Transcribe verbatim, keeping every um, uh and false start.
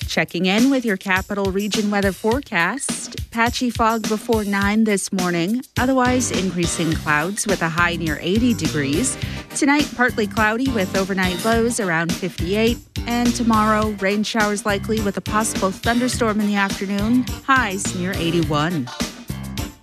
Checking in with your Capital Region weather forecast. Patchy fog before nine this morning. Otherwise, increasing clouds with a high near eighty degrees. Tonight, partly cloudy with overnight lows around fifty-eight. And tomorrow, rain showers likely with a possible thunderstorm in the afternoon. Highs near eighty-one.